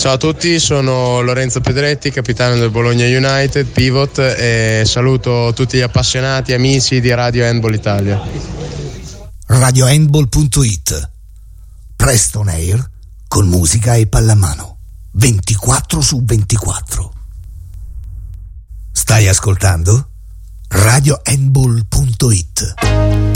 Ciao a tutti, sono Lorenzo Pedretti, capitano del Bologna United, pivot, e saluto tutti gli appassionati, amici di Radio Handball Italia. RadioHandball.it, presto on air con musica e pallamano 24/24. Stai ascoltando? RadioHandball.it.